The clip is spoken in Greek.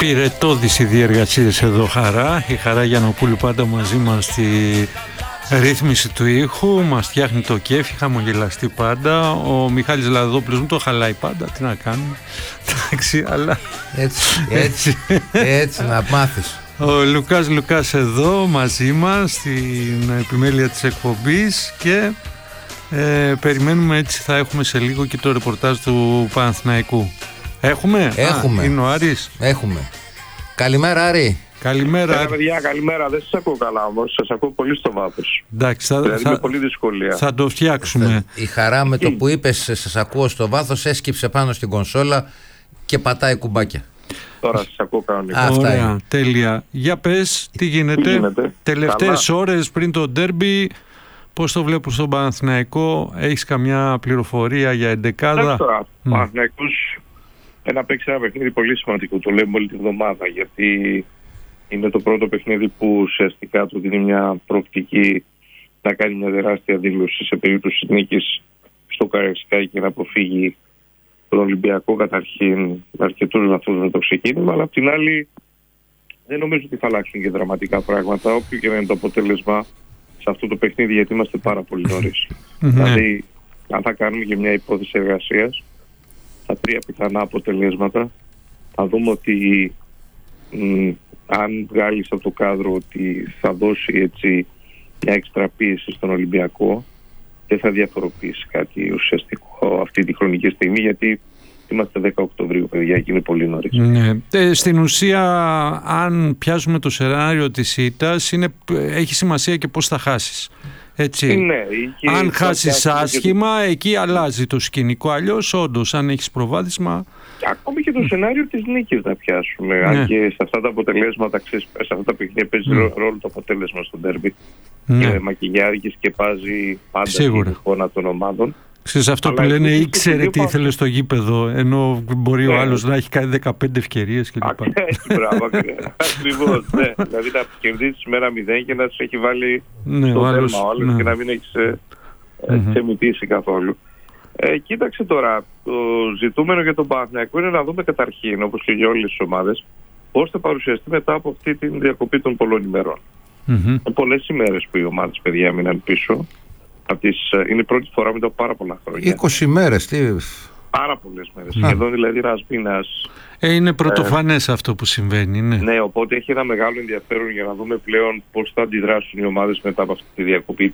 Πυρετώδης οι διεργασίες εδώ, Χαρά. Η Χαρά Γιαννοπούλου πάντα μαζί μας στη ρύθμιση του ήχου. Μας φτιάχνει το κέφι, χαμογελαστή πάντα. Ο Μιχάλης Λαδόπουλος μου το χαλάει πάντα. Τι να κάνουμε. Εντάξει, αλλά... Έτσι να μάθεις. Ο Λουκάς εδώ μαζί μας στην επιμέλεια της εκπομπής και περιμένουμε, έτσι θα έχουμε σε λίγο και το ρεπορτάζ του Παναθηναϊκού. Έχουμε. Είναι ο Άρης. Έχουμε. Καλημέρα, Άρη. Καλημέρα. Παιδιά, καλημέρα. Δεν σας ακούω καλά όμως. Σας ακούω πολύ στο βάθος. Εντάξει, με πολύ δυσκολία. Θα το φτιάξουμε. Η Χαρά με το που είπες σας ακούω στο βάθος έσκυψε πάνω στην κονσόλα και πατάει κουμπάκια. Τώρα σας ακούω κανονικά. Ωραία, τέλεια. Για πες, τι γίνεται. Τελευταίες ώρες πριν το ντέρμπι, πώς το βλέπουν στον Παναθηναϊκό, έχεις καμιά πληροφορία για εντεκάδα? Ο Παναθηναϊκός να παίξει ένα παιχνίδι πολύ σημαντικό, το λέμε όλη τη βδομάδα, γιατί είναι το πρώτο παιχνίδι που ουσιαστικά του δίνει μια προοπτική να κάνει μια τεράστια δήλωση σε περίπτωση νίκης στο Καραϊσκάκι και να αποφύγει τον Ολυμπιακό καταρχήν με αρκετούς βαθμούς με το ξεκίνημα, αλλά απ' την άλλη δεν νομίζω ότι θα αλλάξουν και δραματικά πράγματα, όποιο και να είναι το αποτέλεσμα σε αυτό το παιχνίδι, γιατί είμαστε πάρα πολύ νωρίς. Δηλαδή, αν θα κάνουμε και μια υπόθεση εργασίας, τα τρία πιθανά αποτελέσματα, θα δούμε ότι αν βγάλεις από το κάδρο ότι θα δώσει έτσι μια έξτρα πίεση στον Ολυμπιακό, δεν θα διαφοροποιήσει κάτι ουσιαστικό αυτή τη χρονική στιγμή, γιατί είμαστε 10 Οκτωβρίου, παιδιά, και είναι πολύ νωρίς. Ναι. Στην ουσία, αν πιάσουμε το σενάριο της ήττας, έχει σημασία και πώς θα χάσεις. Έτσι. Ναι, αν χάσεις άσχημα, εκεί αλλάζει το σκηνικό. Αλλιώς, όντως, αν έχεις προβάδισμα... Ακόμη και το σενάριο της νίκης να πιάσουμε. Ναι. Αν και σε αυτά τα αποτελέσματα, σε αυτά τα παιχνίδια παίζει ρόλο το αποτέλεσμα στο ντέρμπι. Ναι. Και μακιγιάρει και σκεπάζει πάντα την εικόνα των ομάδων. Ξέρεις αυτό αλλά που λένε, ήξερε τι ήθελε στο γήπεδο, ενώ μπορεί ο άλλος να έχει κάνει 15 ευκαιρίες κλπ. Μπράβο, ακριβώς. Δηλαδή να κερδίσεις με 1-0 και να τους έχει βάλει στο τέρμα ο άλλος και να μην έχεις ξεμητήσει καθόλου. Κοίταξε τώρα, το ζητούμενο για τον Παναθηναϊκό είναι να δούμε καταρχήν, όπως και για όλες τις ομάδες, πώς θα παρουσιαστεί μετά από αυτή τη διακοπή των πολλών ημερών. Πολλές ημέρες που οι ομάδες, παιδιά, έμειναν πίσω. Είναι η πρώτη φορά μετά από πάρα πολλά χρόνια. 20 μέρες, τι... Πάρα πολλές μέρες. Σχεδόν δηλαδή ένας μήνας. Είναι πρωτοφανές αυτό που συμβαίνει. Ναι, οπότε έχει ένα μεγάλο ενδιαφέρον για να δούμε πλέον πώς θα αντιδράσουν οι ομάδες μετά από αυτή τη διακοπή.